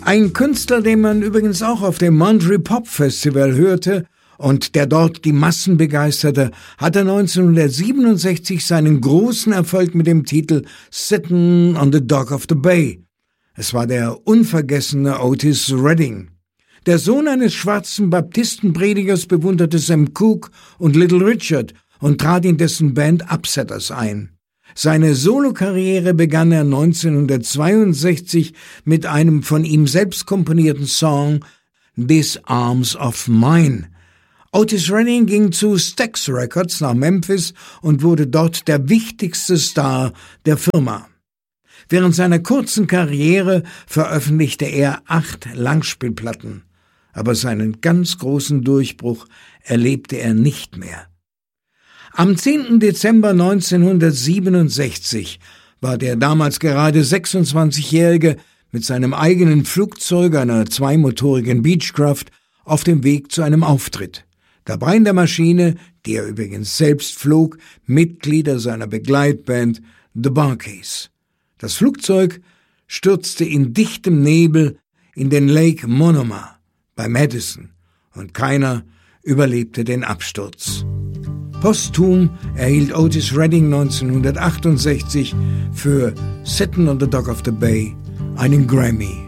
Ein Künstler, den man übrigens auch auf dem Monterey Pop Festival hörte und der dort die Massen begeisterte, hatte 1967 seinen großen Erfolg mit dem Titel Sittin' on the Dock of the Bay. Es war der unvergessene Otis Redding. Der Sohn eines schwarzen Baptistenpredigers bewunderte Sam Cooke und Little Richard und trat in dessen Band Upsetters ein. Seine Solokarriere begann er 1962 mit einem von ihm selbst komponierten Song These Arms of Mine. Otis Redding ging zu Stax Records nach Memphis und wurde dort der wichtigste Star der Firma. Während seiner kurzen Karriere veröffentlichte er 8 Langspielplatten, aber seinen ganz großen Durchbruch erlebte er nicht mehr. Am 10. Dezember 1967 war der damals gerade 26-Jährige mit seinem eigenen Flugzeug, einer zweimotorigen Beechcraft, auf dem Weg zu einem Auftritt. Dabei in der Maschine, die er übrigens selbst flog, Mitglieder seiner Begleitband The Barkeys. Das Flugzeug stürzte in dichtem Nebel in den Lake Monoma bei Madison und keiner überlebte den Absturz. Posthum erhielt Otis Redding 1968 für Sittin' on the Dock of the Bay einen Grammy.